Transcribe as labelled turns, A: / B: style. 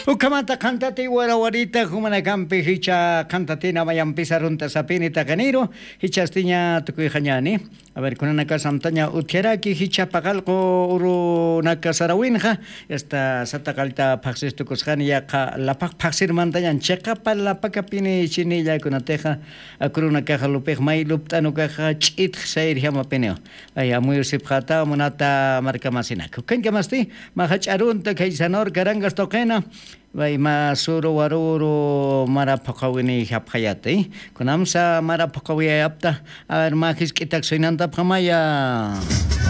A: Ukamata cantate warawarita humana campi hicha cantatina vayan pisarunta sapinita ganiro hichastiña tukuy hañani. A ver, con una casa amtaña utjeraki hicha pagalco uru nakasarawinja esta satakalta paxis tukushani ya la paxir mantañan checa para la pacapini chinilla con ateja a cruna caja lupej mai luptano caja chit sair hama peneo. Ay muy sipjata monata marca masinac. ¿Quién que masti? Mahacharunta kaisanor garangas toquena. Vai masuro waruro marapakawini hapkayate. Kunamsa marapakawi apta. A ver, magis kitak soinanta pamaya.